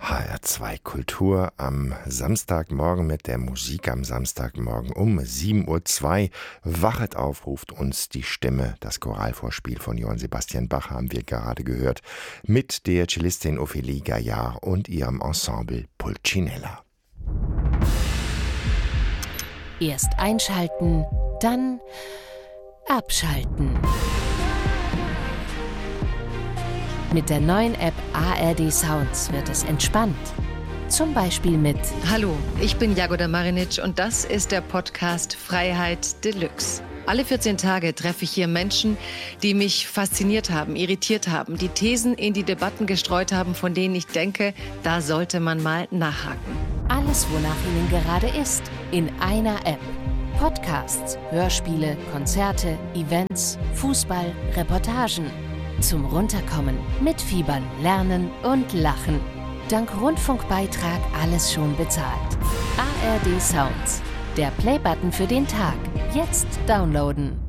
HR2 Kultur am Samstagmorgen mit der Musik am Samstagmorgen um 7:02 Uhr. Wachet auf, ruft uns die Stimme. Das Choralvorspiel von Johann Sebastian Bach haben wir gerade gehört. Mit der Cellistin Ophélie Gaillard und ihrem Ensemble Pulcinella. Erst einschalten, dann abschalten. Mit der neuen App ARD Sounds wird es entspannt. Zum Beispiel mit: Hallo, ich bin Jagoda Marinic und das ist der Podcast Freiheit Deluxe. Alle 14 Tage treffe ich hier Menschen, die mich fasziniert haben, irritiert haben, die Thesen in die Debatten gestreut haben, von denen ich denke, da sollte man mal nachhaken. Alles, wonach Ihnen gerade ist, in einer App. Podcasts, Hörspiele, Konzerte, Events, Fußball, Reportagen. Zum Runterkommen, mitfiebern, lernen und lachen. Dank Rundfunkbeitrag alles schon bezahlt. ARD Sounds. Der Playbutton für den Tag. Jetzt downloaden.